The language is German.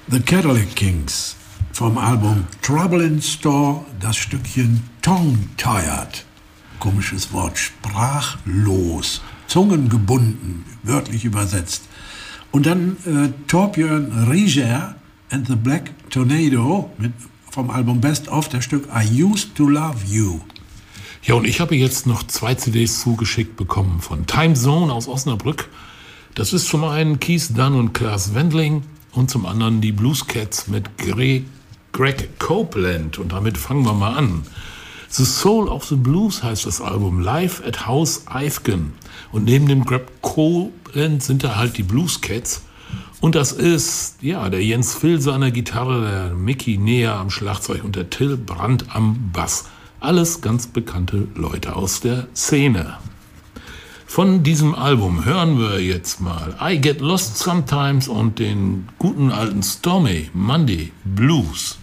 The Cadillac Kings vom Album Trouble in Store, das Stückchen Tongue-Tired. Komisches Wort, sprachlos, zungengebunden, wörtlich übersetzt. Und dann Torbjörn Rieger and the Black Tornado vom Album Best of, das Stück I Used to Love You. Ja, und ich habe jetzt noch 2 CDs zugeschickt bekommen von Time Zone aus Osnabrück. Das ist zum einen Keith Dunn und Klaas Wendling und zum anderen die Blues Cats mit Greg Copeland. Und damit fangen wir mal an. The Soul of the Blues heißt das Album, live at House Eifgen. Und neben dem Greg Copeland sind da halt die Blues Cats. Und das ist, ja, der Jens Filse an der Gitarre, der Mickey Neher am Schlagzeug und der Till Brandt am Bass. Alles ganz bekannte Leute aus der Szene. Von diesem Album hören wir jetzt mal I Get Lost Sometimes und den guten alten Stormy Monday Blues.